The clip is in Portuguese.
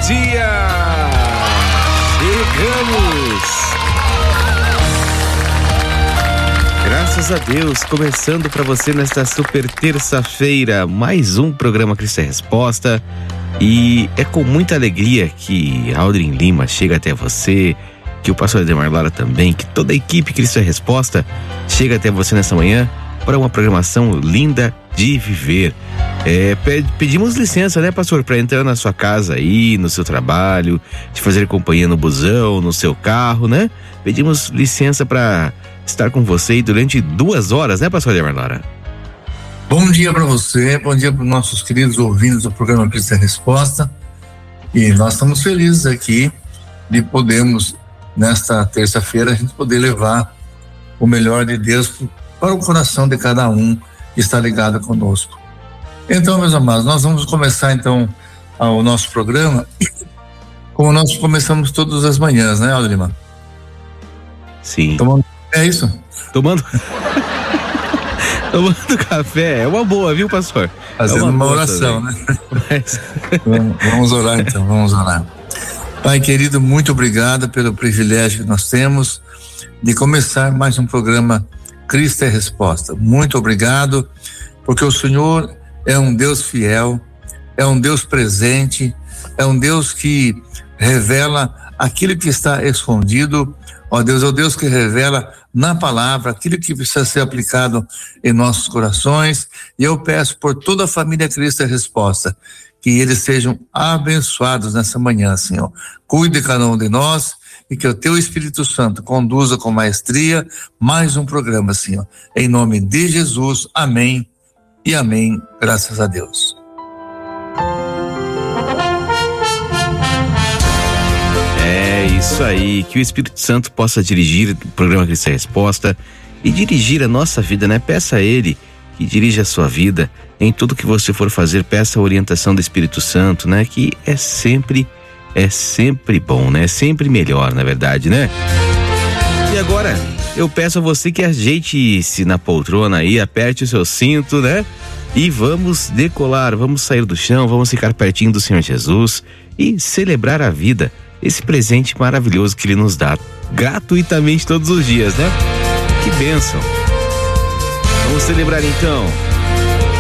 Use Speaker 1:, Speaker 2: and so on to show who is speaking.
Speaker 1: dia! Chegamos! Graças a Deus, começando para você nesta super terça-feira, mais um programa Cristo é Resposta. E é com muita alegria que Aldrin Lima chega até você, que o pastor Ademar Lara também, que toda a equipe Cristo é Resposta chega até você nessa manhã para uma programação linda de viver. Pedimos licença, né, pastor, para entrar na sua casa aí, no seu trabalho, te fazer companhia no busão, no seu carro, né? Pedimos licença para estar com você aí durante 2 horas, né, pastor Ademar Lara?
Speaker 2: Bom dia para você, bom dia para os nossos queridos ouvintes do programa Cristo é Resposta. E nós estamos felizes aqui de podermos, nesta terça-feira, a gente poder levar o melhor de Deus para o coração de cada um que está ligado conosco. Então, meus amados, nós vamos começar então o nosso programa como nós começamos todas as manhãs, né, Aldrima?
Speaker 1: Sim.
Speaker 2: É isso?
Speaker 1: Tomando café, é uma boa, viu, pastor?
Speaker 2: Fazendo uma oração, também, né? Mas... vamos orar então, vamos orar. Pai querido, muito obrigado pelo privilégio que nós temos de começar mais um programa Cristo é Resposta. Muito obrigado, porque o Senhor é um Deus fiel, é um Deus presente, é um Deus que revela aquilo que está escondido. Ó Deus, é o Deus que revela na palavra aquilo que precisa ser aplicado em nossos corações. E eu peço por toda a família Cristo é Resposta, que eles sejam abençoados nessa manhã, Senhor. Cuide de cada um de nós e que o Teu Espírito Santo conduza com maestria mais um programa, Senhor. Em nome de Jesus, amém e amém, graças a Deus.
Speaker 1: É isso aí, que o Espírito Santo possa dirigir o programa Cristo é Resposta e dirigir a nossa vida, né? Peça a Ele que dirija a sua vida em tudo que você for fazer, peça a orientação do Espírito Santo, né? Que é sempre bom, né? É sempre melhor, na verdade, né? E agora, eu peço a você que ajeite-se na poltrona aí, aperte o seu cinto, né? E vamos decolar, vamos sair do chão, vamos ficar pertinho do Senhor Jesus e celebrar a vida, esse presente maravilhoso que Ele nos dá gratuitamente todos os dias, né? Que bênção! Vamos celebrar então.